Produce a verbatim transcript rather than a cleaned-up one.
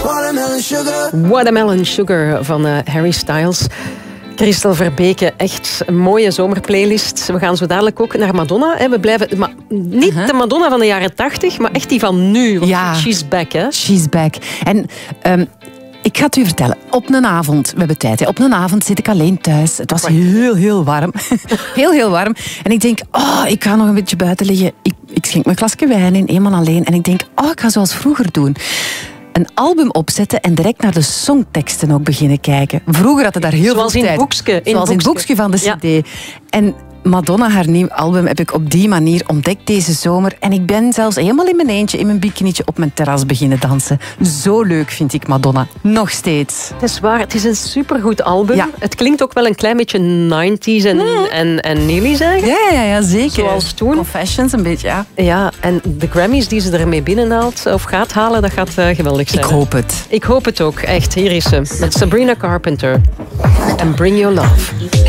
Watermelon Sugar. Watermelon Sugar van uh, Harry Styles. Christel Verbeke, echt een mooie zomerplaylist. We gaan zo dadelijk ook naar Madonna. Hè. We blijven, maar niet uh-huh. de Madonna van de jaren tachtig, maar echt die van nu. Ja. She's back, hè? She's back. En um, ik ga het u vertellen. Op een avond, we hebben tijd, hè. Op een avond zit ik alleen thuis. Het was heel, heel warm. heel, heel warm. En ik denk, oh, ik ga nog een beetje buiten liggen. Ik, ik schenk mijn glasje wijn in, eenmaal alleen. En ik denk, oh, ik ga zoals vroeger doen. Een album opzetten en direct naar de songteksten ook beginnen kijken. Vroeger had het daar heel Zoals veel in tijd. boekske, in Zoals in het boekje van de cd. Ja. En Madonna, haar nieuw album, heb ik op die manier ontdekt deze zomer. En ik ben zelfs helemaal in mijn eentje, in mijn bikinietje, op mijn terras beginnen dansen. Zo leuk vind ik Madonna. Nog steeds. Het is waar, het is een supergoed album. Ja. Het klinkt ook wel een klein beetje nineties en, mm. en, en nearly's eigenlijk. Ja, ja, ja, zeker. Zoals toen. Confessions, een beetje, ja. Ja, en de Grammys die ze ermee binnenhaalt of gaat halen, dat gaat uh, geweldig zijn. Ik hoop het. Ik hoop het ook, echt. Hier is ze, met Sabrina Carpenter. And Bring Your Love.